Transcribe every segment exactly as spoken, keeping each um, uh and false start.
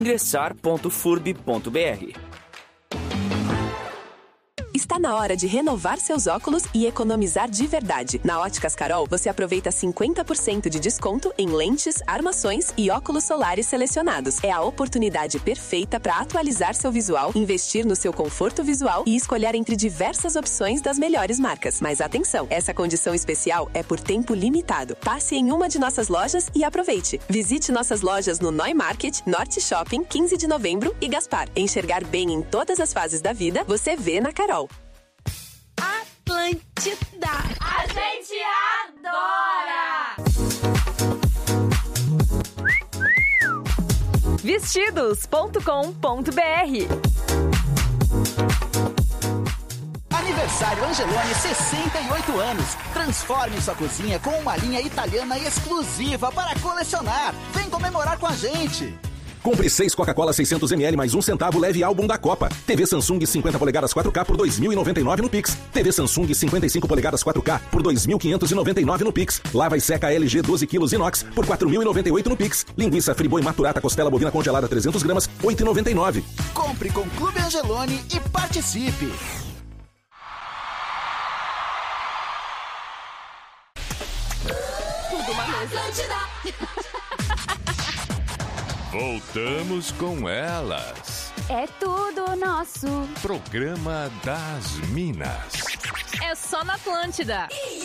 ingressar ponto furb ponto br. Está na hora de renovar seus óculos e economizar de verdade. Na Óticas Carol, você aproveita cinquenta por cento de desconto em lentes, armações e óculos solares selecionados. É a oportunidade perfeita para atualizar seu visual, investir no seu conforto visual e escolher entre diversas opções das melhores marcas. Mas atenção, essa condição especial é por tempo limitado. Passe em uma de nossas lojas e aproveite. Visite nossas lojas no Noi Market, Norte Shopping, quinze de novembro e Gaspar. Enxergar bem em todas as fases da vida, você vê na Carol. Atlântida. A gente adora! Vestidos ponto com ponto br. Aniversário Angeloni, sessenta e oito anos. Transforme sua cozinha com uma linha italiana exclusiva para colecionar. Vem comemorar com a gente. Compre seis Coca-Cola seiscentos mililitros mais um centavo, leve álbum da Copa. T V Samsung cinquenta polegadas quatro K por dois mil e noventa e nove no Pix. T V Samsung cinquenta e cinco polegadas quatro K por dois mil quinhentos e noventa e nove no Pix. Lava e seca L G doze quilos inox por quatro mil e noventa e oito no Pix. Linguiça Friboi Maturata costela bovina congelada trezentos gramas, oito reais e noventa e nove. Compre com Clube Angeloni e participe. Tudo uma mesa. Voltamos com elas. É tudo nosso. Programa das Minas. É só na Atlântida.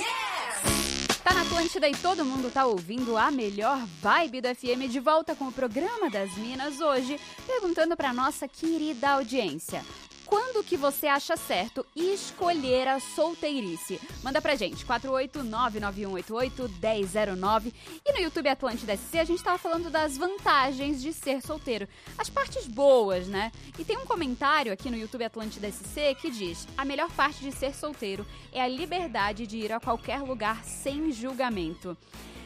Yes! Tá na Atlântida e todo mundo tá ouvindo a melhor vibe do F M de volta com o Programa das Minas hoje, perguntando pra nossa querida audiência. Quando que você acha certo escolher a solteirice? Manda pra gente, quatro oito nove nove um oito oito um zero zero nove. E no YouTube Atlântida S C a gente tava falando das vantagens de ser solteiro. As partes boas, né? E tem um comentário aqui no YouTube Atlântida S C que diz: a melhor parte de ser solteiro é a liberdade de ir a qualquer lugar sem julgamento.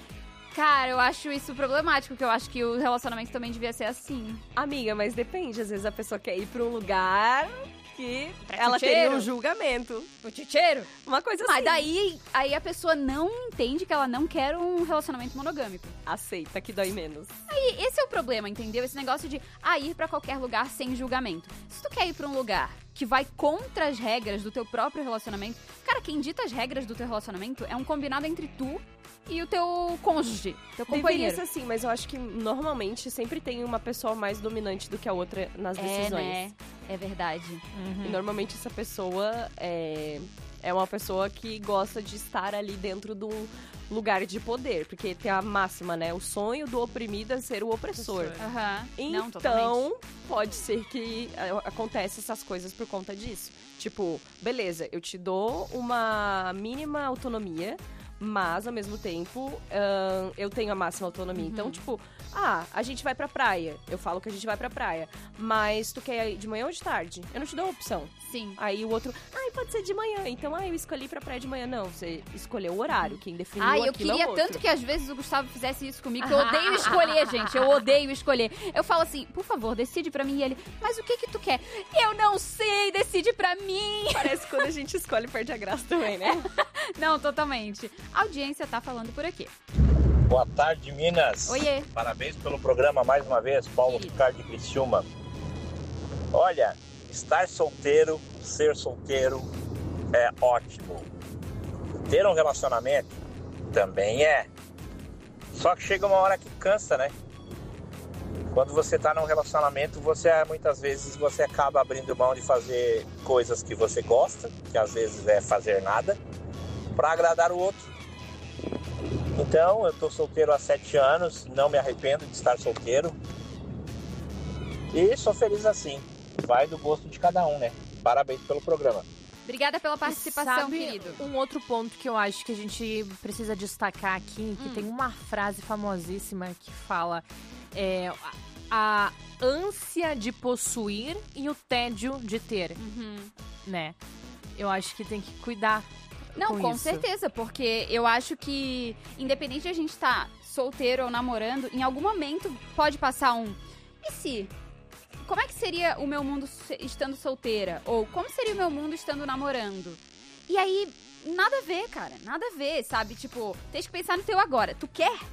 Cara, eu acho isso problemático, porque eu acho que o relacionamento também devia ser assim. Amiga, mas depende. Às vezes a pessoa quer ir pra um lugar que Pra ela tchutcheiro? teria um julgamento. O tchutcheiro? Uma coisa Mas assim. daí aí a pessoa não entende que ela não quer um relacionamento monogâmico. Aceita, que dói menos. Aí esse é o problema, entendeu? Esse negócio de ah, ir pra qualquer lugar sem julgamento. Se tu quer ir pra um lugar que vai contra as regras do teu próprio relacionamento, cara, quem dita as regras do teu relacionamento é um combinado entre tu e o teu cônjuge, teu Deveria companheiro. ser assim, mas eu acho que normalmente sempre tem uma pessoa mais dominante do que a outra nas decisões. É, né? É verdade. E normalmente essa pessoa é, é uma pessoa que gosta de estar ali dentro de um lugar de poder. Porque tem a máxima, né? O sonho do oprimido é ser o opressor. Aham. Não, Então, totalmente. pode ser que é, aconteça essas coisas por conta disso. Tipo, beleza, eu te dou uma mínima autonomia, mas, ao mesmo tempo, uh, eu tenho a máxima autonomia. Uhum. Então, tipo, ah, a gente vai pra praia. Eu falo que a gente vai pra praia. Mas tu quer ir de manhã ou de tarde? Eu não te dou a opção. Sim. Aí o outro, ai, pode ser de manhã. Então, ah, eu escolhi pra praia de manhã. Não, você escolheu o horário. Quem definiu Ah, eu aquilo é o queria outro. tanto que às vezes o Gustavo fizesse isso comigo, que eu odeio escolher, gente. Eu odeio escolher. Eu falo assim, por favor, decide pra mim. E ele, mas o que que tu quer? Eu não sei, decide pra mim. Parece que quando a gente escolhe, perde a graça também, né? Não, totalmente. A audiência tá falando por aqui. Boa tarde, Minas. Oiê. Parabéns pelo programa mais uma vez, Paulo Querido. Ricardo de Criciúma. Olha, estar solteiro, ser solteiro é ótimo. Ter um relacionamento também é. Só que chega uma hora que cansa, né? Quando você tá num relacionamento, você muitas vezes você acaba abrindo mão de fazer coisas que você gosta, que às vezes é fazer nada, para agradar o outro. Então, eu tô solteiro há sete anos, não me arrependo de estar solteiro. E sou feliz assim. Vai do gosto de cada um, né? Parabéns pelo programa. Obrigada pela participação, Sabe, querido. um outro ponto que eu acho que a gente precisa destacar aqui, que Hum. tem uma frase famosíssima que fala é, a, a ânsia de possuir e o tédio de ter, Uhum. né? Eu acho que tem que cuidar Não, com com isso. certeza, porque eu acho que, independente de a gente estar solteiro ou namorando, em algum momento pode passar um... E se? Como é que seria o meu mundo se- estando solteira? Ou como seria o meu mundo estando namorando? E aí, nada a ver, cara. Nada a ver, sabe? Tipo, tem que pensar no teu agora. Tu quer?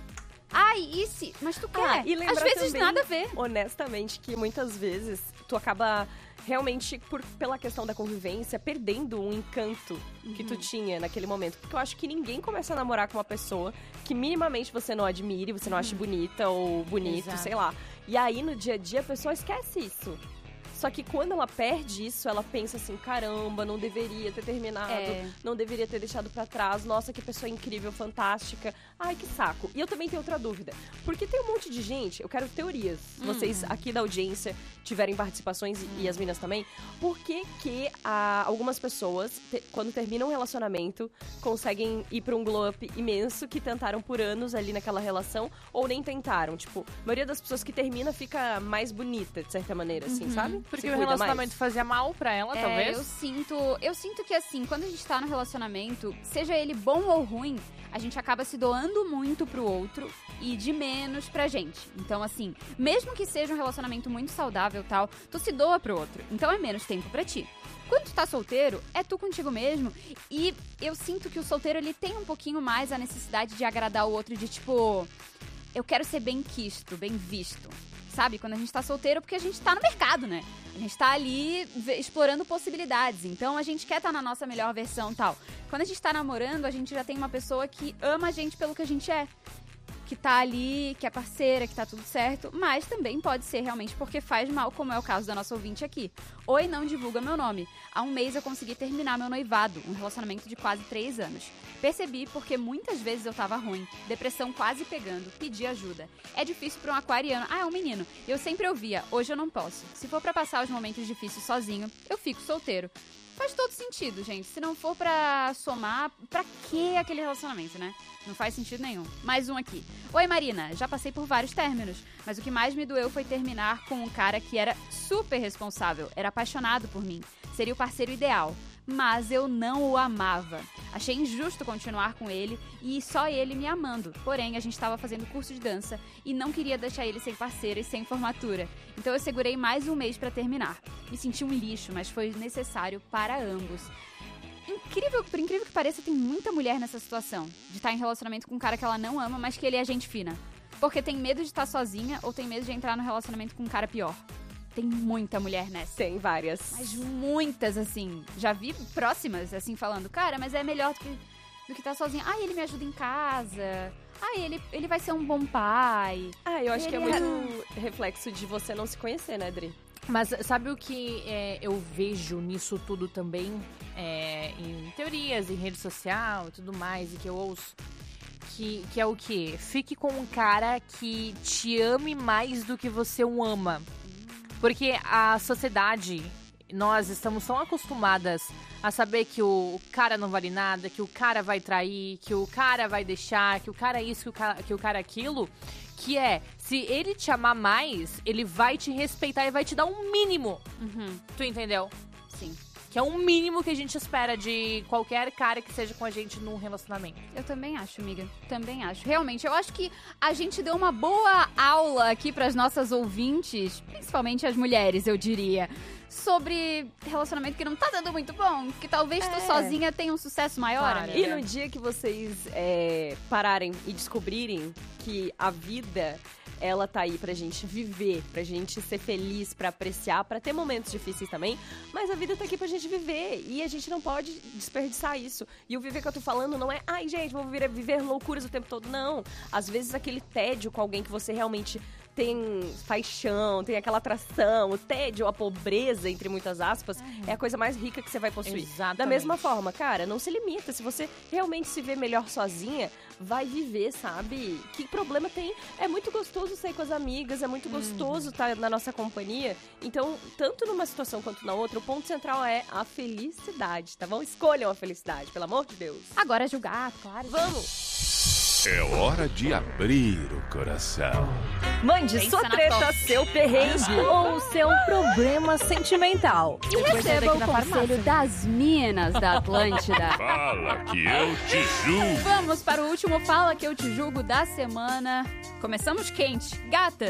Ai, e se... Mas tu quer. Ah, e lembra Às vezes também, nada a ver. honestamente, que muitas vezes tu acaba realmente, por, pela questão da convivência, perdendo um encanto uhum. que tu tinha naquele momento. Porque eu acho que ninguém começa a namorar com uma pessoa que minimamente você não admire, você não ache bonita ou bonito, Exato. sei lá. E aí, no dia a dia, a pessoa esquece isso. Só que quando ela perde isso, ela pensa assim, caramba, não deveria ter terminado, É. não deveria ter deixado pra trás, nossa, que pessoa incrível, fantástica. Ai, que saco. E eu também tenho outra dúvida, porque tem um monte de gente, eu quero teorias, se Hum. vocês aqui da audiência tiverem participações hum. e as minas também, por que que ah, algumas pessoas, te, quando terminam um relacionamento, conseguem ir pra um glow up imenso, que tentaram por anos ali naquela relação, ou nem tentaram? Tipo, a maioria das pessoas que termina fica mais bonita, de certa maneira, assim, Uhum. sabe? Porque Se o cuida relacionamento mais. fazia mal pra ela, É, talvez. eu sinto, eu sinto que assim, quando a gente tá no relacionamento, seja ele bom ou ruim, a gente acaba se doando muito pro outro e de menos pra gente. Então assim, mesmo que seja um relacionamento muito saudável e tal, tu se doa pro outro. Então é menos tempo pra ti. Quando tu tá solteiro, é tu contigo mesmo. E eu sinto que o solteiro, ele tem um pouquinho mais a necessidade de agradar o outro, de tipo, eu quero ser bem quisto, bem visto. Sabe? Quando a gente tá solteiro, porque a gente tá no mercado, né? A gente tá ali v- explorando possibilidades. Então, a gente quer estar tá na nossa melhor versão e tal. Quando a gente tá namorando, a gente já tem uma pessoa que ama a gente pelo que a gente é. Que tá ali, que é parceira, que tá tudo certo. Mas também pode ser realmente porque faz mal, como é o caso da nossa ouvinte aqui. Oi, não divulga meu nome. Há um mês eu consegui terminar meu noivado, um relacionamento de quase três anos. Percebi porque muitas vezes eu tava ruim, depressão quase pegando, pedi ajuda. É difícil pra um aquariano. Ah, é um menino. Eu sempre ouvia, hoje eu não posso. Se for pra passar os momentos difíceis sozinho, eu fico solteiro. Faz todo sentido, gente. Se não for pra somar, pra que aquele relacionamento, né? Não faz sentido nenhum. Mais um aqui. Oi, Marina. Já passei por vários términos, mas o que mais me doeu foi terminar com um cara que era super responsável, era apaixonado por mim, seria o parceiro ideal. Mas eu não o amava. Achei injusto continuar com ele e só ele me amando. Porém, a gente estava fazendo curso de dança e não queria deixar ele sem parceira e sem formatura. Então eu segurei mais um mês pra terminar. Me senti um lixo, mas foi necessário para ambos. Incrível, por incrível que pareça, tem muita mulher nessa situação. De estar em relacionamento com um cara que ela não ama, mas que ele é gente fina. Porque tem medo de estar sozinha ou tem medo de entrar no relacionamento com um cara pior. Tem muita mulher nessa. Tem várias. Mas muitas, assim. Já vi próximas, assim, falando, cara, mas é melhor do que, do que estar sozinha. Ah, ele me ajuda em casa. Ah, ele, ele vai ser um bom pai. Ah, eu acho ele que é muito reflexo de você não se conhecer, né, Dri? Mas sabe o que é, eu vejo nisso tudo também? É, em teorias, em rede social e tudo mais, e que eu ouço? Que, que é o quê? Fique com um cara que te ame mais do que você o ama. Porque a sociedade, nós estamos tão acostumadas a saber que o cara não vale nada, que o cara vai trair, que o cara vai deixar, que o cara é isso, que o cara, que o cara é aquilo, que é, se ele te amar mais, ele vai te respeitar e vai te dar um mínimo. Uhum. Tu entendeu? Sim. Que é um mínimo que a gente espera de qualquer cara que seja com a gente num relacionamento. Eu também acho, amiga. Também acho. Realmente, eu acho que a gente deu uma boa aula aqui pras nossas ouvintes, principalmente as mulheres, eu diria, sobre relacionamento que não tá dando muito bom, que talvez É. tu sozinha tenha um sucesso maior, Claro. amiga. E no dia que vocês é, pararem e descobrirem que a vida, ela tá aí pra gente viver, pra gente ser feliz, pra apreciar, pra ter momentos difíceis também, mas a vida tá aqui pra gente viver e a gente não pode desperdiçar isso. E o viver que eu tô falando não é, ai gente, vou viver, viver loucuras o tempo todo, não. Às vezes aquele tédio com alguém que você realmente tem paixão, tem aquela atração, o tédio, a pobreza, entre muitas aspas, uhum. é a coisa mais rica que você vai possuir. Exatamente. Da mesma forma, cara, não se limita. Se você realmente se vê melhor sozinha, vai viver, sabe? Que problema tem? É muito gostoso sair com as amigas, é muito gostoso estar na nossa companhia. Então, tanto numa situação quanto na outra, o ponto central é a felicidade, tá bom? Escolham a felicidade, pelo amor de Deus. Agora julgar, claro. Vamos! É hora de abrir o coração. Mande Pensa sua na treta, top. seu perrengue ou seu problema sentimental. E receba o conselho das minas da Atlântida. Fala que eu te julgo. Vamos para o último Fala que eu te julgo da semana. Começamos quente. Gatas,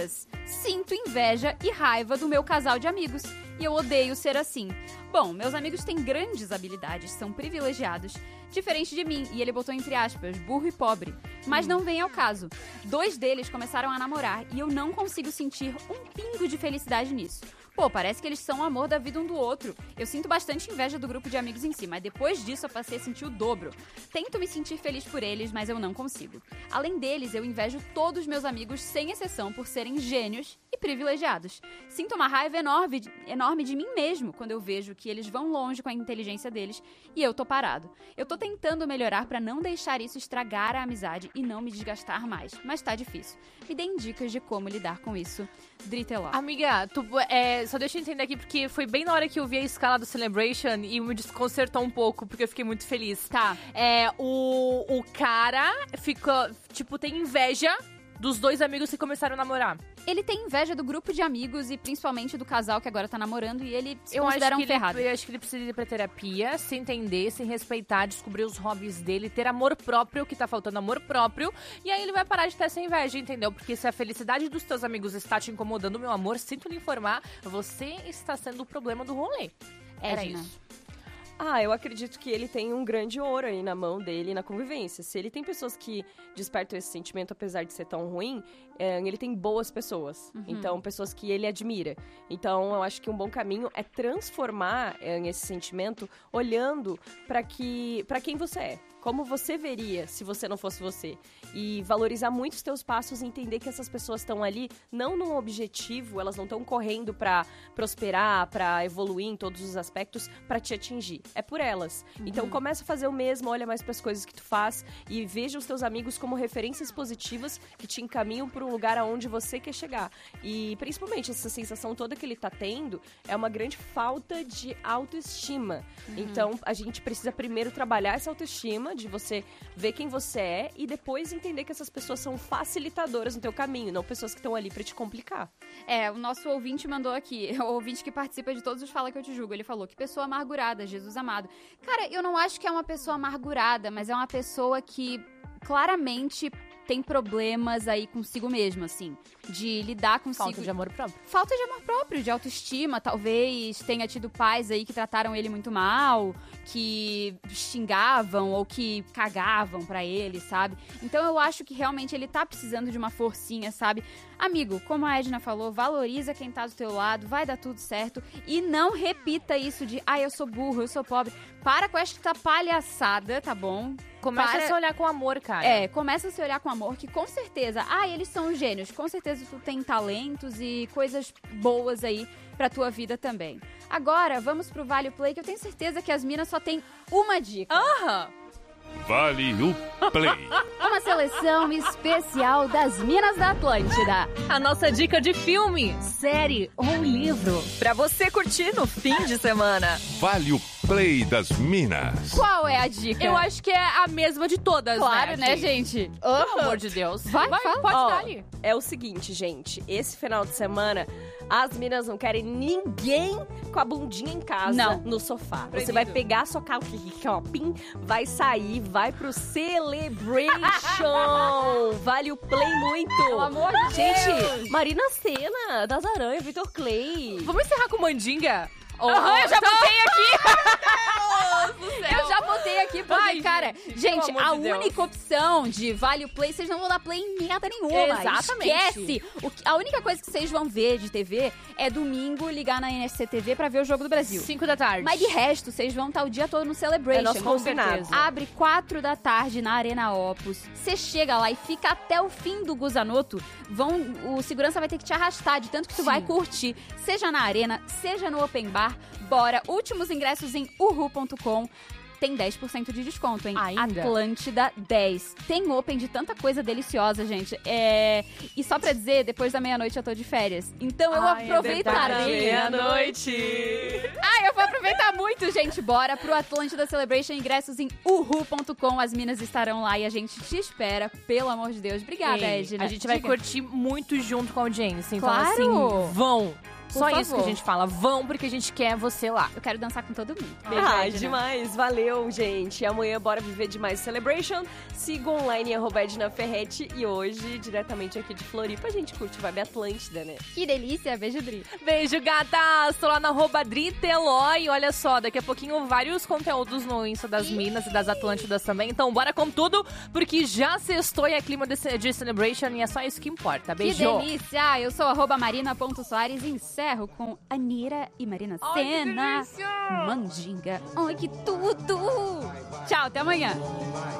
sinto inveja e raiva do meu casal de amigos. E eu odeio ser assim. Bom, meus amigos têm grandes habilidades, são privilegiados, diferente de mim, e ele botou entre aspas, burro e pobre. Mas não vem ao caso. Dois deles começaram a namorar e eu não consigo sentir um pingo de felicidade nisso. Pô, parece que eles são o amor da vida um do outro. Eu sinto bastante inveja do grupo de amigos em si, mas depois disso eu passei a sentir o dobro. Tento me sentir feliz por eles, mas eu não consigo. Além deles, eu invejo todos meus amigos, sem exceção, por serem gênios e privilegiados. Sinto uma raiva enorme, enorme de mim mesmo quando eu vejo que eles vão longe com a inteligência deles e eu tô parado. Eu tô tentando melhorar pra não deixar isso estragar a amizade e não me desgastar mais, mas tá difícil. Me deem dicas de como lidar com isso. Driteló. Amiga, tu, é, só deixa eu entender aqui, porque foi bem na hora que eu vi a escala do Celebration e me desconcertou um pouco, porque eu fiquei muito feliz. Tá. É, o, o cara ficou, tipo, tem inveja dos dois amigos que começaram a namorar. Ele tem inveja do grupo de amigos e principalmente do casal que agora tá namorando e ele se eu considera acho um que ferrado. Ele, eu acho que ele precisa ir pra terapia, se entender, se respeitar, descobrir os hobbies dele, ter amor próprio, que tá faltando amor próprio, e aí ele vai parar de ter essa inveja, entendeu? Porque se a felicidade dos teus amigos está te incomodando, meu amor, sinto lhe informar, você está sendo o problema do rolê. É, Era Gina. isso. Ah, eu acredito que ele tem um grande ouro aí na mão dele na convivência. Se ele tem pessoas que despertam esse sentimento, apesar de ser tão ruim, é, ele tem boas pessoas. Uhum. Então, pessoas que ele admira. Então, eu acho que um bom caminho é transformar é, esse sentimento olhando para que, para quem você é. Como você veria se você não fosse você. E valorizar muito os teus passos e entender que essas pessoas estão ali não num objetivo, elas não estão correndo pra prosperar, pra evoluir em todos os aspectos, pra te atingir. É por elas. Uhum. Então começa a fazer o mesmo, olha mais pras coisas que tu faz e veja os teus amigos como referências positivas que te encaminham pra um lugar aonde você quer chegar. E principalmente essa sensação toda que ele tá tendo é uma grande falta de autoestima. Uhum. Então a gente precisa primeiro trabalhar essa autoestima, de você ver quem você é e depois entender que essas pessoas são facilitadoras no teu caminho, não pessoas que estão ali pra te complicar. É, o nosso ouvinte mandou aqui, o ouvinte que participa de todos os Fala Que Eu Te Julgo, ele falou que pessoa amargurada, Jesus amado. Cara, eu não acho que é uma pessoa amargurada, mas é uma pessoa que claramente tem problemas aí consigo mesmo, assim, de lidar consigo... Falta de amor próprio. Falta de amor próprio, de autoestima, talvez tenha tido pais aí que trataram ele muito mal, que xingavam ou que cagavam pra ele, sabe? Então eu acho que realmente ele tá precisando de uma forcinha, sabe? Amigo, como a Edna falou, valoriza quem tá do teu lado, vai dar tudo certo e não repita isso de, ah, eu sou burro, eu sou pobre. Para com esta palhaçada, tá bom? Começa Para... a se olhar com amor, cara. É, começa a se olhar com amor, que com certeza, ah, eles são gênios, com certeza tu tem talentos e coisas boas aí pra tua vida também. Agora, vamos pro Vale Play, que eu tenho certeza que as minas só tem uma dica. Aham! Vale o Play. Uma seleção especial das Minas da Atlântida. A nossa dica de filme, série ou livro. Pra você curtir no fim de semana. Vale o Play das Minas. Qual é a dica? Eu acho que é a mesma de todas, Claro, né, né, gente? Pelo amor de Deus. Vai, fala. pode Ó, dar ali. É o seguinte, gente. Esse final de semana, as meninas não querem ninguém com a bundinha em casa, Não. no sofá. Proibido. Você vai pegar a sua calça shopping, vai sair, vai pro Celebration. Vale o play muito. Pelo amor de Gente, Marina Sena, das Aranha, Vitor Clay. Vamos encerrar com Mandinga? Oh, Aham, eu já então- botei aqui. Eu já botei aqui porque, Vai, cara, gente, gente, pelo amor a de Deus. única opção de Vale o Play, vocês não vão dar play em merda nenhuma. Exatamente. Esquece. O que- a única coisa que vocês vão ver de T V é domingo ligar na N S C T V pra ver o Jogo do Brasil. Cinco da tarde. Mas de resto, vocês vão estar o dia todo no Celebration. É nosso Com combinado. certeza. Abre quatro da tarde na Arena Opus. Você chega lá e fica até o fim do Guzanoto. Vão, o segurança vai ter que te arrastar de tanto que tu vai curtir. Seja na arena, seja no open bar. Bora. Últimos ingressos em uhu ponto com. Tem dez por cento de desconto, hein? Ainda? Atlântida dez. Tem open de tanta coisa deliciosa, gente. É... E só pra dizer, depois da meia-noite eu tô de férias. Então eu Ai, é aproveitarei. Meia-noite. Ai, eu vou aproveitar muito, gente. Bora pro Atlântida Celebration. Ingressos em uhu ponto com. As minas estarão lá e a gente te espera. Pelo amor de Deus. Obrigada, Ei, Edna. A gente vai Diga. curtir muito junto com a audiência. Então, Claro. assim, vão. Só favor. isso que a gente fala. Vão porque a gente quer você lá. Eu quero dançar com todo mundo. Beijo, ah, demais. Valeu, gente. Amanhã bora viver demais Celebration. Siga online, arroba Edna Ferretti. E hoje, diretamente aqui de Floripa, a gente curte Vibe Atlântida, né? Que delícia. Beijo, Dri. Beijo, gatas. Tô lá na arroba Dri Teloy. Olha só, daqui a pouquinho vários conteúdos no Insta das Minas e das Atlântidas também. Então bora com tudo, porque já sextou e é clima de, de Celebration e é só isso que importa. Beijo. Que delícia. Eu sou arroba marina.soares e encerro com Anira e Marina Sena. Mandinga. Ai, que tudo. Tchau, até amanhã.